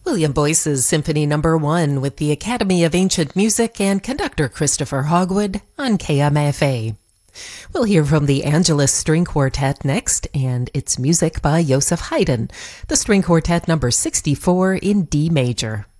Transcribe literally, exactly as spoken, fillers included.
William Boyce's Symphony Number One with the Academy of Ancient Music and conductor Christopher Hogwood on K M F A. We'll hear from the Angelus String Quartet next, and it's music by Joseph Haydn, the String Quartet number sixty-four in D major.